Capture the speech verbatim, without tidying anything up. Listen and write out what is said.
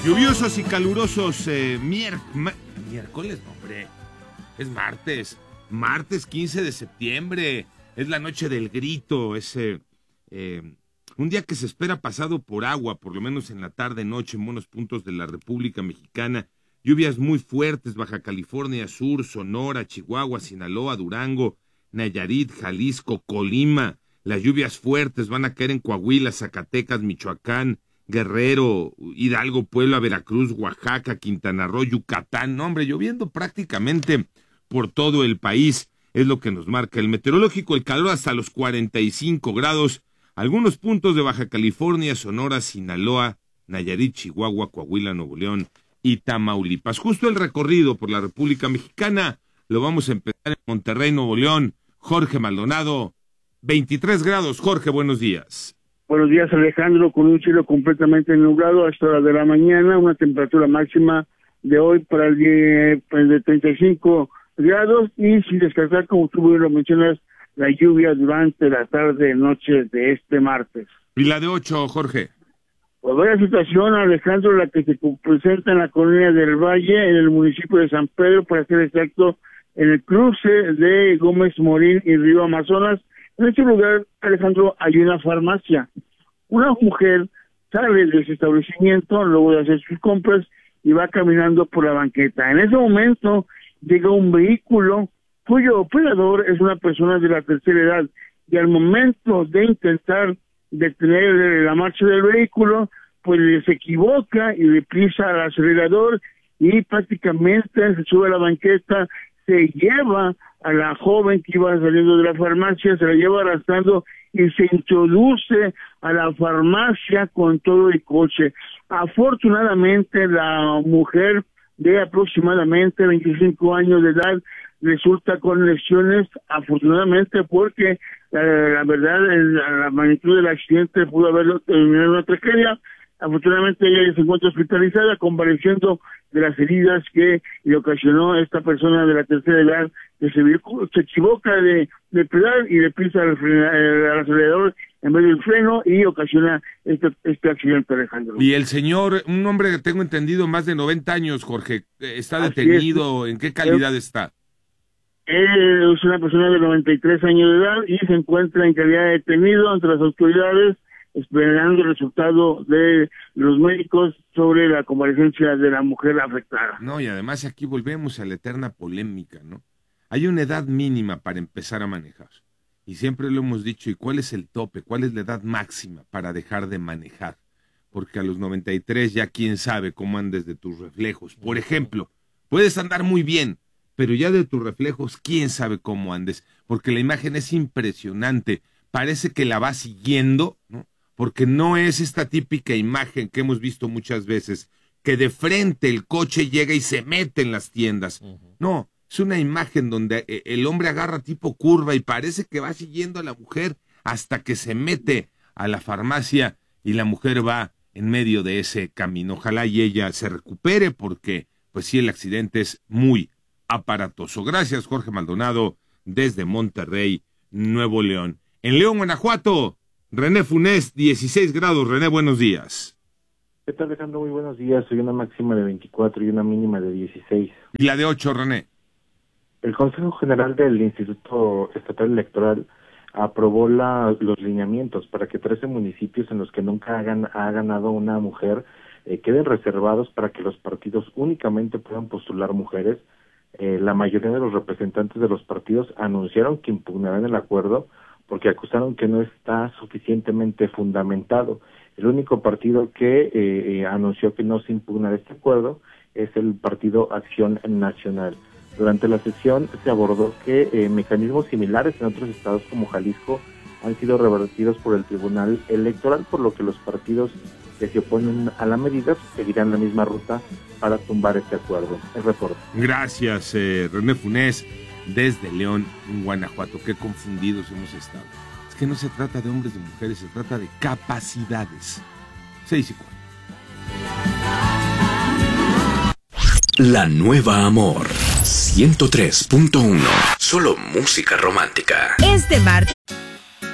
Lluviosos y calurosos eh, mier- ma- miércoles, no, hombre, es martes, martes quince de septiembre, es la noche del grito, es eh, eh, un día que se espera pasado por agua, por lo menos en la tarde-noche en buenos puntos de la República Mexicana, lluvias muy fuertes, Baja California Sur, Sonora, Chihuahua, Sinaloa, Durango, Nayarit, Jalisco, Colima, las lluvias fuertes van a caer en Coahuila, Zacatecas, Michoacán, Guerrero, Hidalgo, Puebla, Veracruz, Oaxaca, Quintana Roo, Yucatán, no hombre, lloviendo prácticamente por todo el país, es lo que nos marca el meteorológico, el calor hasta los cuarenta y cinco grados, algunos puntos de Baja California, Sonora, Sinaloa, Nayarit, Chihuahua, Coahuila, Nuevo León y Tamaulipas. Justo el recorrido por la República Mexicana lo vamos a empezar en Monterrey, Nuevo León, Jorge Maldonado, veintitrés grados, Jorge, buenos días. Buenos días, Alejandro, con un cielo completamente nublado a esta hora de la mañana, una temperatura máxima de hoy para el día pues, de treinta y cinco grados y sin descartar, como tú bien lo mencionas, la lluvia durante la tarde noche de este martes. ¿Y la de ocho, Jorge? Pues vaya situación, Alejandro, la que se presenta en la colonia del Valle, en el municipio de San Pedro, para ser exacto, en el cruce de Gómez Morín y Río Amazonas. En este lugar, Alejandro, hay una farmacia. Una mujer sale de ese establecimiento luego de hacer sus compras y va caminando por la banqueta. En ese momento llega un vehículo cuyo operador es una persona de la tercera edad y al momento de intentar detener la marcha del vehículo, pues se equivoca y le pisa al acelerador y prácticamente se sube a la banqueta, se lleva a la joven que iba saliendo de la farmacia, se la lleva arrastrando y se introduce a la farmacia con todo el coche. Afortunadamente, la mujer de aproximadamente veinticinco años de edad resulta con lesiones, afortunadamente, porque la, la verdad, la, la magnitud del accidente pudo haberlo terminado en una tragedia. Afortunadamente ella se encuentra hospitalizada, convaleciendo de las heridas que le ocasionó esta persona de la tercera edad, que se, se equivoca de, de pedal y le pisa al, al acelerador en vez del freno y ocasiona este, este accidente, Alejandro. Y el señor, un hombre que tengo entendido más de noventa años, Jorge, ¿está detenido? Es. ¿En qué calidad eh, está? Él es una persona de noventa y tres años de edad y se encuentra en calidad de detenido ante las autoridades, esperando el resultado de los médicos sobre la convalecencia de la mujer afectada. No, y además aquí volvemos a la eterna polémica, ¿no? Hay una edad mínima para empezar a manejar. Y siempre lo hemos dicho, ¿y cuál es el tope? ¿Cuál es la edad máxima para dejar de manejar? Porque a los noventa y tres ya quién sabe cómo andes de tus reflejos. Por ejemplo, puedes andar muy bien, pero ya de tus reflejos quién sabe cómo andes. Porque la imagen es impresionante. Parece que la va siguiendo, ¿no? Porque no es esta típica imagen que hemos visto muchas veces, que de frente el coche llega y se mete en las tiendas. Uh-huh. No, es una imagen donde el hombre agarra tipo curva y parece que va siguiendo a la mujer hasta que se mete a la farmacia y la mujer va en medio de ese camino. Ojalá y ella se recupere porque, pues sí, el accidente es muy aparatoso. Gracias, Jorge Maldonado, desde Monterrey, Nuevo León. En León, Guanajuato, René Funes, dieciséis grados. René, buenos días. ¿Qué tal, Alejandro? Muy buenos días. Soy una máxima de veinticuatro y una mínima de dieciséis. ¿Y la de ocho, René? El Consejo General del Instituto Estatal Electoral aprobó la, los lineamientos para que trece municipios en los que nunca hagan, ha ganado una mujer eh, queden reservados para que los partidos únicamente puedan postular mujeres. Eh, la mayoría de los representantes de los partidos anunciaron que impugnarán el acuerdo porque acusaron que no está suficientemente fundamentado. El único partido que eh, eh, anunció que no se impugnará este acuerdo es el Partido Acción Nacional. Durante la sesión se abordó que eh, mecanismos similares en otros estados como Jalisco han sido revertidos por el Tribunal Electoral, por lo que los partidos que se oponen a la medida seguirán la misma ruta para tumbar este acuerdo. El reporte. Gracias, eh, René Funes, desde León, Guanajuato. Qué confundidos hemos estado. Es que no se trata de hombres y mujeres, se trata de capacidades. Seis y cuatro. La Nueva Amor ciento tres punto uno. Solo música romántica. Este martes